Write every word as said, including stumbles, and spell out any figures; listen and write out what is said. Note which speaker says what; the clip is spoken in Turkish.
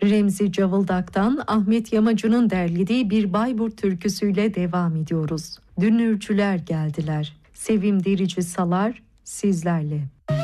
Speaker 1: Remzi Cavıldak'tan Ahmet Yamacı'nın derlediği bir Bayburt türküsüyle devam ediyoruz. Dünürcüler geldiler. Sevim Derici Salar sizlerle.